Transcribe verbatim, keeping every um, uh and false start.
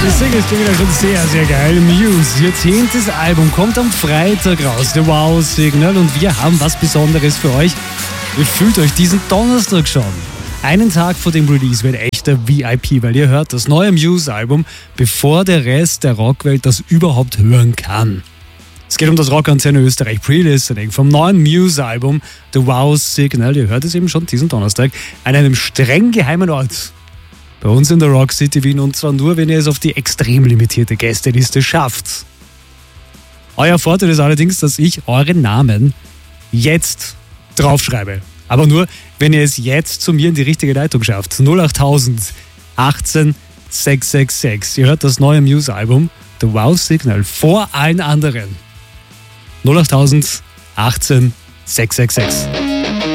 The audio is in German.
Die Single ist wieder schon sehr, sehr geil. Muse, ihr zehntes Album kommt am Freitag raus. The Wow Signal. Und wir haben was Besonderes für euch. Ihr fühlt euch diesen Donnerstag schon. Einen Tag vor dem Release wird echter V I P, weil ihr hört das neue Muse-Album, bevor der Rest der Rockwelt das überhaupt hören kann. Es geht um das Rockantenne Österreich Pre-Listening vom neuen Muse-Album The Wow Signal. Ihr hört es eben schon diesen Donnerstag an einem streng geheimen Ort. Bei uns in der Rock City Wien, und zwar nur, wenn ihr es auf die extrem limitierte Gästeliste schafft. Euer Vorteil ist allerdings, dass ich euren Namen jetzt draufschreibe. Aber nur, wenn ihr es jetzt zu mir in die richtige Leitung schafft. null acht tausend achtzehn sechs sechs sechs. Ihr hört das neue Muse-Album The Wow Signal vor allen anderen. null acht tausend achtzehn sechs sechs sechs.